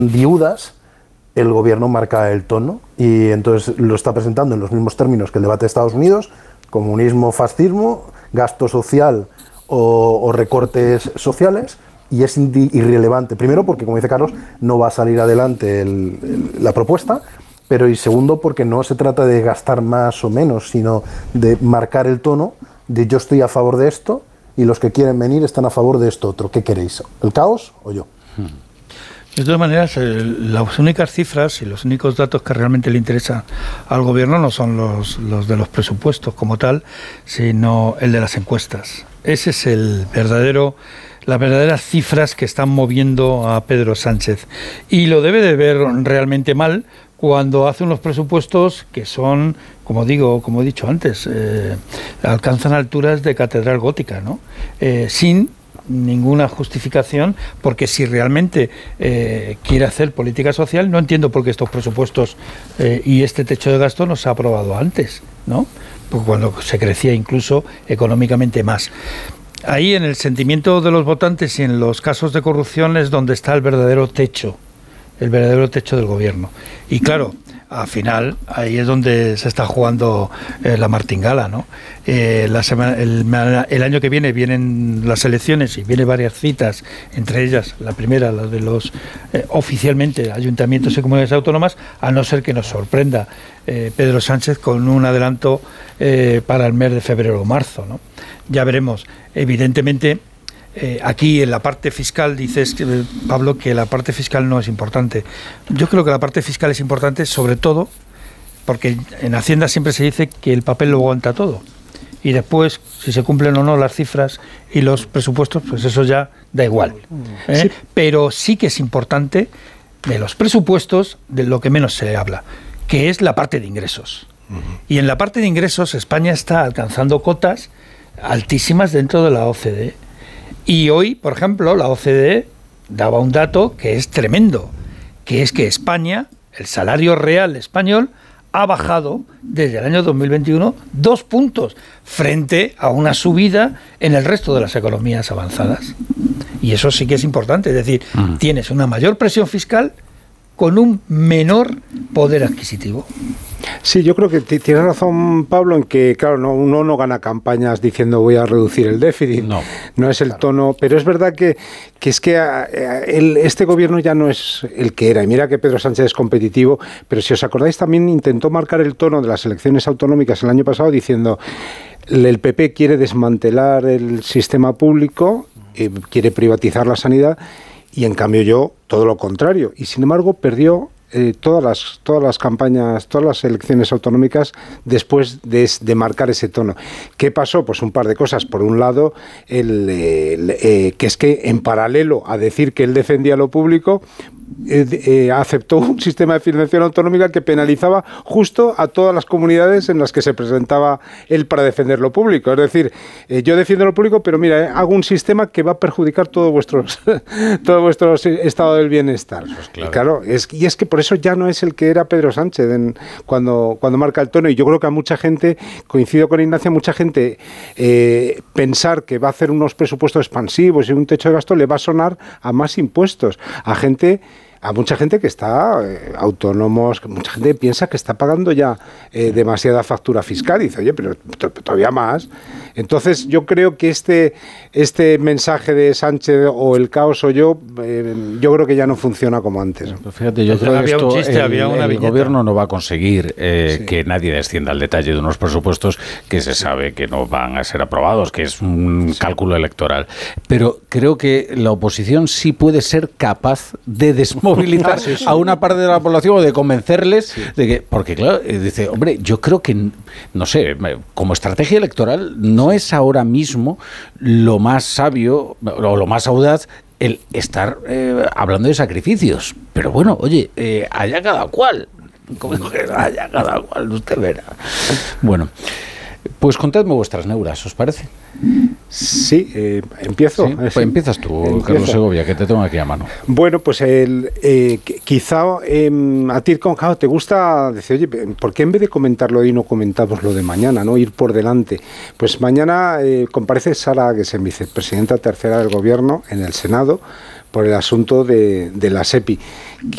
viudas, el gobierno marca el tono y entonces lo está presentando en los mismos términos que el debate de Estados Unidos: comunismo, fascismo, gasto social o recortes sociales, y es irrelevante. Primero porque, como dice Carlos, no va a salir adelante la propuesta, pero y segundo porque no se trata de gastar más o menos, sino de marcar el tono de yo estoy a favor de esto y los que quieren venir están a favor de esto otro. ¿Qué queréis? ¿El caos o yo? De todas maneras, las únicas cifras y los únicos datos que realmente le interesan al gobierno no son los de los presupuestos como tal, sino el de las encuestas. Ese es las verdaderas cifras que están moviendo a Pedro Sánchez. Y lo debe de ver realmente mal cuando hace unos presupuestos que son, como he dicho antes, alcanzan alturas de catedral gótica, ¿no? Sin ninguna justificación, porque si realmente quiere hacer política social, no entiendo por qué estos presupuestos y este techo de gasto no se ha aprobado antes, ¿no? Porque cuando se crecía incluso económicamente más. Ahí, en el sentimiento de los votantes y en los casos de corrupción, es donde está el verdadero techo del gobierno. Y claro, al final, ahí es donde se está jugando la martingala, ¿no? El año que vienen las elecciones y vienen varias citas, entre ellas la primera, la de los oficialmente ayuntamientos y comunidades autónomas, a no ser que nos sorprenda Pedro Sánchez con un adelanto para el mes de febrero o marzo, ¿no? Ya veremos. Evidentemente, aquí en la parte fiscal dices, Pablo, que la parte fiscal no es importante. Yo creo que la parte fiscal es importante, sobre todo porque en Hacienda siempre se dice que el papel lo aguanta todo, y después, si se cumplen o no las cifras y los presupuestos, pues eso ya da igual, ¿eh? Sí. Pero sí que es importante de los presupuestos, de lo que menos se habla, que es la parte de ingresos. Y en la parte de ingresos España está alcanzando cotas altísimas dentro de la OCDE. Y hoy, por ejemplo, la OCDE daba un dato que es tremendo, que es que España, el salario real español, ha bajado desde el año 2021 2 puntos frente a una subida en el resto de las economías avanzadas. Y eso sí que es importante, es decir, tienes una mayor presión fiscal con un menor poder adquisitivo. Sí, yo creo que tiene razón Pablo en que, claro, uno no gana campañas diciendo voy a reducir el déficit, no es el tono, pero es verdad que este gobierno ya no es el que era, y mira que Pedro Sánchez es competitivo, pero si os acordáis también intentó marcar el tono de las elecciones autonómicas el año pasado diciendo el PP quiere desmantelar el sistema público, quiere privatizar la sanidad, y en cambio yo todo lo contrario, y sin embargo perdió todas las campañas, todas las elecciones autonómicas después de marcar ese tono. ¿Qué pasó? Pues un par de cosas. Por un lado, que es que en paralelo a decir que él defendía lo público, aceptó un sistema de financiación autonómica que penalizaba justo a todas las comunidades en las que se presentaba él para defender lo público. Es decir, yo defiendo lo público, pero mira, hago un sistema que va a perjudicar todo vuestro estado del bienestar. Eso es claro. Y es que por eso ya no es el que era Pedro Sánchez cuando marca el tono. Y yo creo que a mucha gente, coincido con Ignacia, mucha gente pensar que va a hacer unos presupuestos expansivos y un techo de gasto le va a sonar a más impuestos. A mucha gente que está autónomos, mucha gente piensa que está pagando ya demasiada factura fiscal y dice, oye, pero todavía más. Entonces yo creo que este mensaje de Sánchez o el caos o yo creo que ya no funciona como antes. Pues fíjate, yo creo que el gobierno no va a conseguir que nadie descienda al detalle de unos presupuestos que se sabe que no van a ser aprobados, que es un cálculo electoral. Pero creo que la oposición sí puede ser capaz de desmovilizar a una parte de la población o de convencerles de que, porque claro, dice, hombre, yo creo que, no sé, como estrategia electoral no es ahora mismo lo más sabio o lo más audaz el estar hablando de sacrificios. Pero bueno, oye, allá cada cual, allá cada cual, usted verá. Bueno, pues contadme vuestras neuras, ¿os parece? Sí, empiezo. ¿Sí? Pues empiezas tú, Carlos Segovia, que te tengo aquí a mano. Bueno, pues quizá a ti, claro, te gusta decir, oye, ¿por qué en vez de comentarlo hoy no comentamos lo de mañana, no ir por delante? Pues mañana comparece Sara Agesen, vicepresidenta tercera del Gobierno, en el Senado, por el asunto de la SEPI.